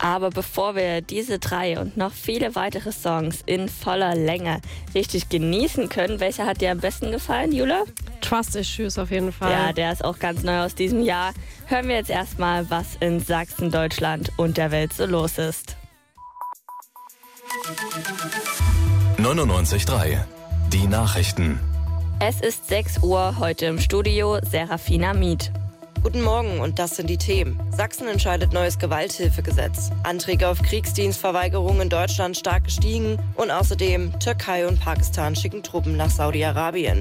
Aber bevor wir diese 3 und noch viele weitere Songs in voller Länge richtig genießen können, welcher hat dir am besten gefallen, Jula? Trust Issues auf jeden Fall. Ja, der ist auch ganz neu aus diesem Jahr. Hören wir jetzt erstmal, was in Sachsen, Deutschland und der Welt so los ist. 99.3 Die Nachrichten. Es ist 6 Uhr, heute im Studio Serafina Miet. Guten Morgen und das sind die Themen. Sachsen entscheidet neues Gewalthilfegesetz. Anträge auf Kriegsdienstverweigerung in Deutschland stark gestiegen. Und außerdem Türkei und Pakistan schicken Truppen nach Saudi-Arabien.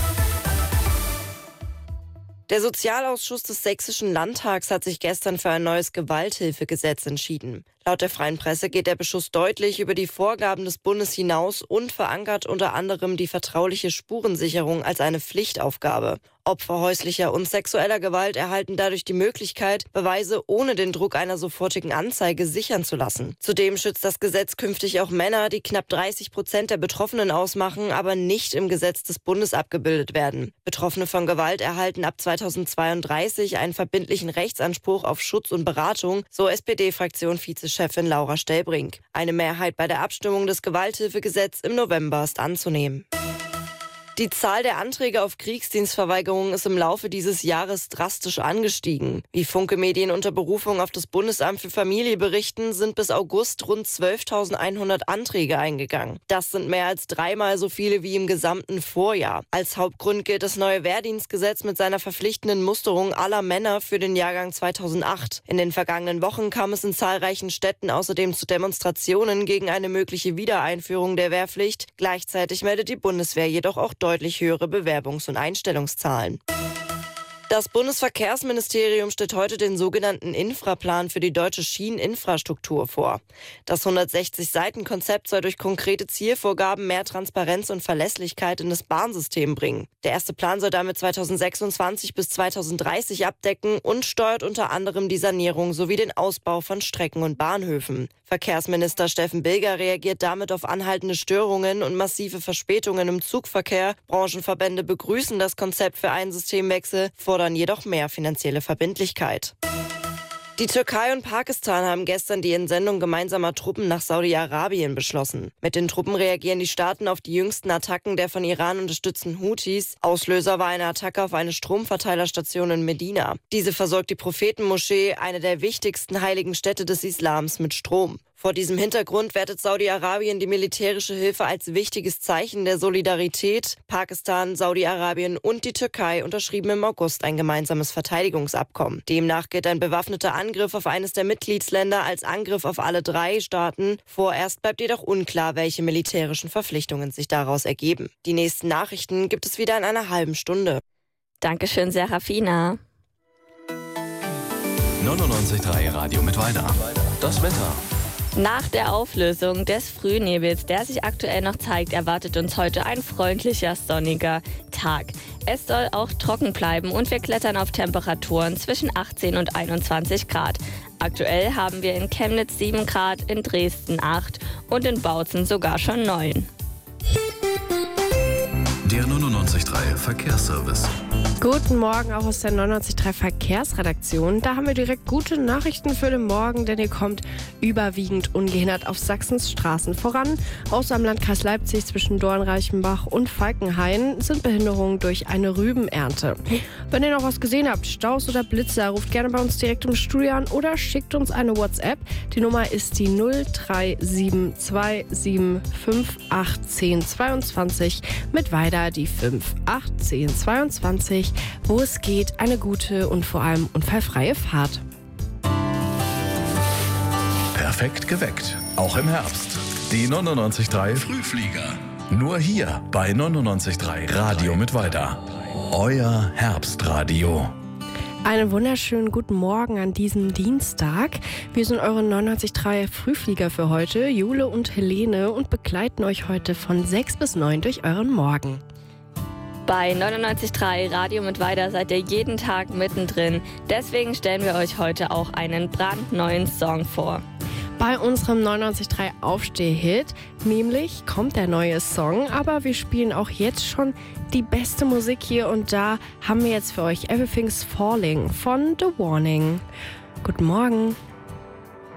Der Sozialausschuss des Sächsischen Landtags hat sich gestern für ein neues Gewalthilfegesetz entschieden. Laut der Freien Presse geht der Beschluss deutlich über die Vorgaben des Bundes hinaus und verankert unter anderem die vertrauliche Spurensicherung als eine Pflichtaufgabe. Opfer häuslicher und sexueller Gewalt erhalten dadurch die Möglichkeit, Beweise ohne den Druck einer sofortigen Anzeige sichern zu lassen. Zudem schützt das Gesetz künftig auch Männer, die knapp 30% der Betroffenen ausmachen, aber nicht im Gesetz des Bundes abgebildet werden. Betroffene von Gewalt erhalten ab 2032 einen verbindlichen Rechtsanspruch auf Schutz und Beratung, so SPD-Fraktion-Vizechefin Laura Stellbrink. Eine Mehrheit bei der Abstimmung des Gewalthilfegesetzes im November ist anzunehmen. Die Zahl der Anträge auf Kriegsdienstverweigerung ist im Laufe dieses Jahres drastisch angestiegen. Wie Funke Medien unter Berufung auf das Bundesamt für Familie berichten, sind bis August rund 12.100 Anträge eingegangen. Das sind mehr als 3-mal so viele wie im gesamten Vorjahr. Als Hauptgrund gilt das neue Wehrdienstgesetz mit seiner verpflichtenden Musterung aller Männer für den Jahrgang 2008. In den vergangenen Wochen kam es in zahlreichen Städten außerdem zu Demonstrationen gegen eine mögliche Wiedereinführung der Wehrpflicht. Gleichzeitig meldet die Bundeswehr jedoch auch deutlich höhere Bewerbungs- und Einstellungszahlen. Das Bundesverkehrsministerium stellt heute den sogenannten Infraplan für die deutsche Schieneninfrastruktur vor. Das 160-Seiten-Konzept soll durch konkrete Zielvorgaben mehr Transparenz und Verlässlichkeit in das Bahnsystem bringen. Der erste Plan soll damit 2026 bis 2030 abdecken und steuert unter anderem die Sanierung sowie den Ausbau von Strecken und Bahnhöfen. Verkehrsminister Steffen Bilger reagiert damit auf anhaltende Störungen und massive Verspätungen im Zugverkehr. Branchenverbände begrüßen das Konzept für einen Systemwechsel, fordern jedoch mehr finanzielle Verbindlichkeit. Die Türkei und Pakistan haben gestern die Entsendung gemeinsamer Truppen nach Saudi-Arabien beschlossen. Mit den Truppen reagieren die Staaten auf die jüngsten Attacken der von Iran unterstützten Houthis. Auslöser war eine Attacke auf eine Stromverteilerstation in Medina. Diese versorgt die Prophetenmoschee, eine der wichtigsten heiligen Städte des Islams, mit Strom. Vor diesem Hintergrund wertet Saudi-Arabien die militärische Hilfe als wichtiges Zeichen der Solidarität. Pakistan, Saudi-Arabien und die Türkei unterschrieben im August ein gemeinsames Verteidigungsabkommen. Demnach gilt ein bewaffneter Angriff auf eines der Mitgliedsländer als Angriff auf alle 3 Staaten. Vorerst bleibt jedoch unklar, welche militärischen Verpflichtungen sich daraus ergeben. Die nächsten Nachrichten gibt es wieder in einer halben Stunde. Dankeschön, Serafina. 99.3 Radio mit Weida. Das Wetter. Nach der Auflösung des Frühnebels, der sich aktuell noch zeigt, erwartet uns heute ein freundlicher, sonniger Tag. Es soll auch trocken bleiben und wir klettern auf Temperaturen zwischen 18 und 21 Grad. Aktuell haben wir in Chemnitz 7 Grad, in Dresden 8 und in Bautzen sogar schon 9. Der 99.3 Verkehrsservice. Guten Morgen auch aus der 99.3 Verkehrsredaktion. Da haben wir direkt gute Nachrichten für den Morgen, denn ihr kommt überwiegend ungehindert auf Sachsens Straßen voran. Außer im Landkreis Leipzig zwischen Dornreichenbach und Falkenhain sind Behinderungen durch eine Rübenernte. Wenn ihr noch was gesehen habt, Staus oder Blitzer, ruft gerne bei uns direkt im Studio an oder schickt uns eine WhatsApp. Die Nummer ist die 03727581022 mit weiter die 581022. Wo es geht, eine gute und vor allem unfallfreie Fahrt. Perfekt geweckt. Auch im Herbst. Die 99.3 Frühflieger. Nur hier bei 99.3 Radio mit Weida. Euer Herbstradio. Einen wunderschönen guten Morgen an diesem Dienstag. Wir sind eure 99.3 Frühflieger für heute, Jule und Helene, und begleiten euch heute von 6 bis 9 durch euren Morgen. Bei 99.3 Radio mit Weida seid ihr jeden Tag mittendrin. Deswegen stellen wir euch heute auch einen brandneuen Song vor. Bei unserem 99.3 Aufsteh-Hit, nämlich kommt der neue Song, aber wir spielen auch jetzt schon die beste Musik hier und da haben wir jetzt für euch Everything's Falling von The Warning. Guten Morgen.